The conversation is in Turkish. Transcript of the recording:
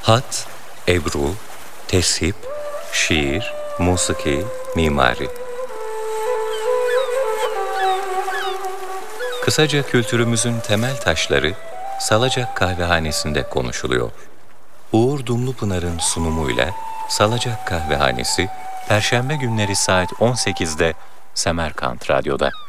Hat, ebru, teship, şiir, musiki, mimari. Kısaca kültürümüzün temel taşları Salacak Kahvehanesi'nde konuşuluyor. Uğur Dumlupınar'ın sunumuyla Salacak Kahvehanesi, Perşembe günleri saat 18'de Semerkant Radyo'da.